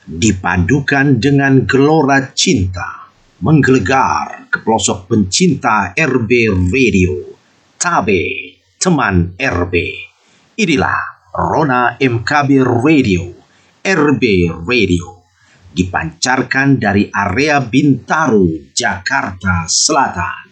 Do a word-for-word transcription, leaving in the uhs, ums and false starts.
dipadukan dengan gelora cinta, menggelegar ke pelosok pencinta R B Radio. Tabe, teman R B. Inilah Rona M K B Radio, R B Radio, dipancarkan dari area Bintaro, Jakarta Selatan.